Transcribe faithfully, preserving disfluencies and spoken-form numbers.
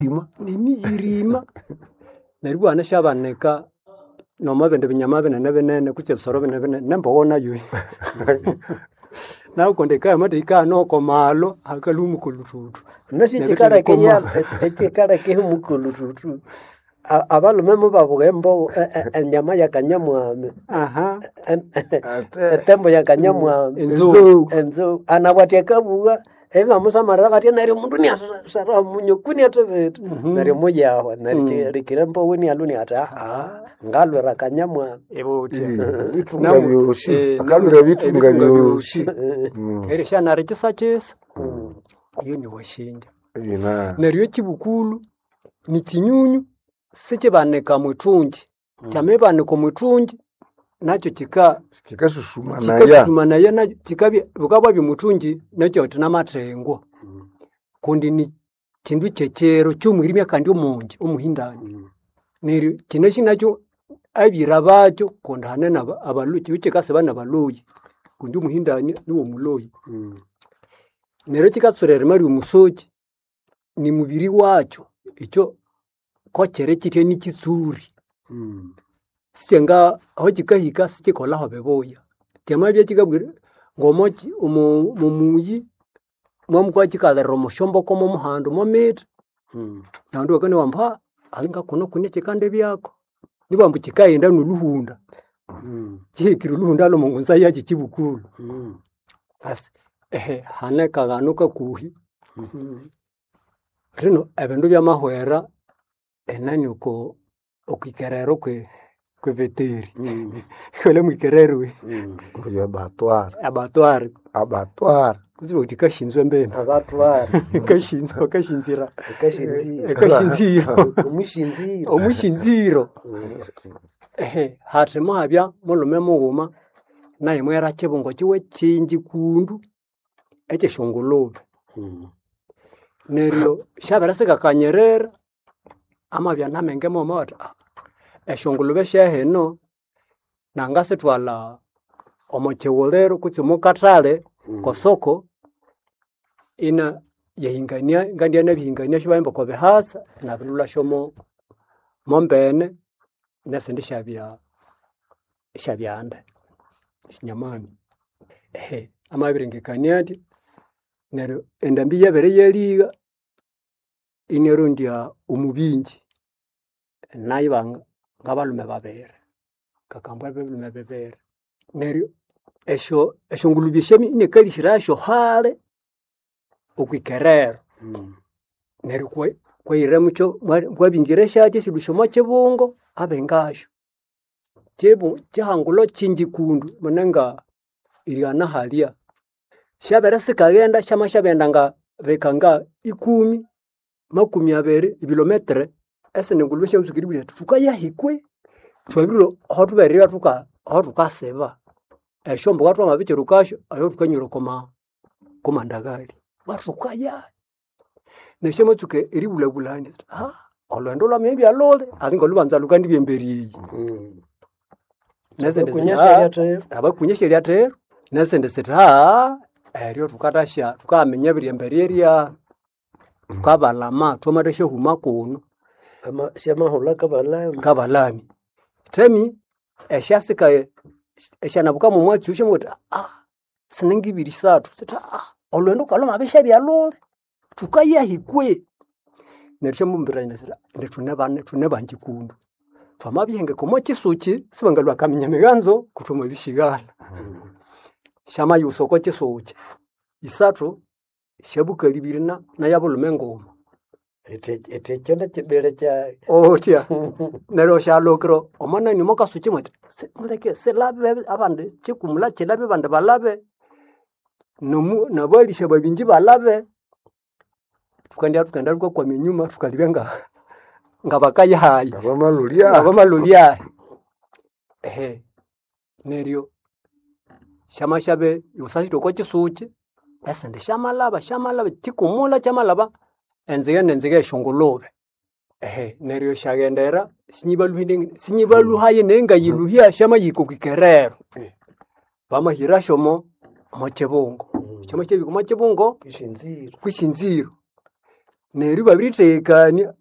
Ima. nimiyirima neryo bwana shabaneka noma bende binyama binene binene kutse bisoro binene binene nembona yo nawe kondeka amadika noko malo akalumu kulututu nashitsikala kenya etsikala ke mukulututu abalume mubavuga embo enyama yakanyamwame aha etembo yakanyamwame enzo enzo anabwatekabuga eva musamara batia nari mundu ni asara munyo kuni atebet nari moya aho nari rikirembo weni aluni ata ah ngalwera kanyamwame eboti Vitunga vyoshi. Akalwira vitunga vyoshi. eri shanari kisachesa iyo ni washinja Ina. neryo kibukulu ni kinyunyu sikibaneka mwitunji kyamebaneka mwitunji nakyo kika Kikasusuma na ya. kikasuma naye nakyo kikabi bukabwa bimutunji nakyo tina matrengo kundi ni kindu kyekero kyomwirimya kandi omunji omuhindani neryo kineshi nakyo abira bakyo kundi hanene abaluki ukikase bana baloyi kundi omuhindani niwo muloyi neryo kikasurere mari umusoki ni mubiri wakyo icyo kokere kitye ni kitsuri sikenga aho kikahika sikikolaho beboya kyamabye kikabwire ngomoki mumuyi mwamukwa kikalera omushombo komo muhando mometa nandi wakane wampa alinga kuno kune kikande byako nibambu kikaenda nuluhunda kikiri luhunda lo mungunza yaki kibukulu basi ehe hane kaganuka kuhi rino ebindu byamahwera enani uko okikerero kwe kwe veteri kole mwikererwe Ya batwara. abatwari Abatwara. kuziba kuti kashinzwe mbene abatwara kashinzwe kashinzira kashinzira kashinziro omushinzira omushinziro ehe hati muhabya mulume mughuma naye mwera kibungo kiwe kingi kundu ekishongolobe neryo shabera sikakanyerera amabya namenge momota eshongolobe sheheno nangasitwala omochiwolero kutsi mukatale kosoko ina yahingania ngandia nabihingania shibaimba kwa bihasa na bilula shomo mombene nesindi shabya shabyanda nyamani ehe amabiringikania ati neryo endambi yabere yeliga inero ndia umubinji naibanga ngabalume babere kakambwa belume bebere neryo esho eshongulubye shemi inekalishirasho hale okwikerero neryo kwa kwaire mucho kwabingire shaje silushomo chebungo abengasho chebu chihangulo chinji kundu mananga iliana halia shabera sikagenda shama shabenda nga bekanga ikumi makumi abere ibilometre ese nengulwe shamsukiri bya tukaya hikwe twabiro hotubere tuka hotukaseba eshombo gatwa mabiche rukasho ayo tukanyuro koma koma ndagali batukaya neshema tuke eribula bulani ha olwendo lwa mebi alole alingo lubanza lukandi byemberiyi nese kunyesha yate abakunyesha yate nese ndeseta ha eryo tukatasha tukamenya biryemberyeria tukabalama twamadeshe huma kuno ama shama hola kabala kabalami temi eshasika eshanabuka mu mwatsi ushe mota ah sinengibiri satu sita ah olwendo kaloma abesha byalole tukaya hikwe nerishemu mbiranye sita nditune bane tune banjikundu twamabyenge komo kisuki sibangalwa kamenya meganzo kutomo bishigala shama yusoko kisuki isatu shabuka libirina na yabulume ngoma ete ete chenda chibere cha otia nero shalokro omana ni moka suchi mwete muleke se labe abande chikumula chilabe bande balabe nomu nabali shababinji balabe tukandi tukanda ruko kwa minyuma tukalibenga ngabakaya hayi Abamalulia. abamalulia ehe nerio shama shabe yusashi toko chisuchi esende shamalaba shamalaba chikumula chamalaba enzige nenzige shongolobe ehe nerio shagendera sinyibaluhinde sinyibaluhaye nenga yiluhia shama yikukikerero bama hirashomo mochebongo chama chebi kumachebongo kishinziro kwishinziro neryo babiritheghekania